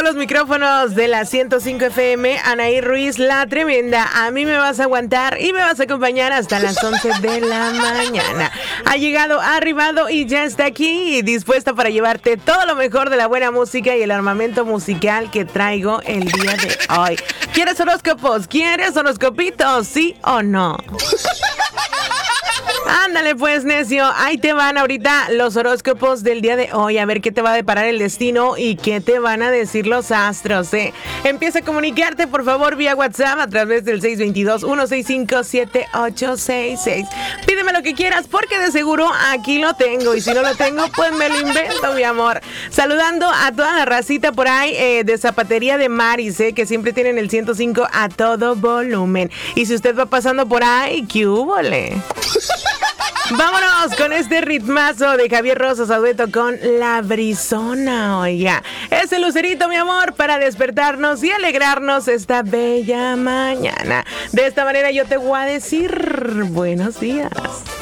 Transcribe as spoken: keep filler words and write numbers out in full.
son los micrófonos de la ciento cinco F M, Anaí Ruiz, la tremenda. A mí me vas a aguantar y me vas a acompañar hasta las once de la mañana. Ha llegado, ha arribado y ya está aquí, dispuesta para llevarte todo lo mejor de la buena música y el armamento musical que traigo el día de hoy. ¿Quieres horóscopos? ¿Quieres horóscopitos? ¿Sí o no? Ándale pues, necio, ahí te van ahorita los horóscopos del día de hoy, a ver qué te va a deparar el destino y qué te van a decir los astros, ¿eh? Empieza a comunicarte, por favor, vía WhatsApp a través del seis dos dos, uno seis cinco, siete ocho seis seis. Pídeme lo que quieras, porque de seguro aquí lo tengo, y si no lo tengo, pues me lo invento, mi amor. Saludando a toda la racita por ahí eh, de Zapatería de Maris, ¿eh? Que siempre tienen el ciento cinco a todo volumen. Y si usted va pasando por ahí, ¿qué húbole? Vámonos con este ritmazo de Javier Rosas a dueto con La Brisona, oiga. Es el lucerito, mi amor, para despertarnos y alegrarnos esta bella mañana. De esta manera yo te voy a decir buenos días.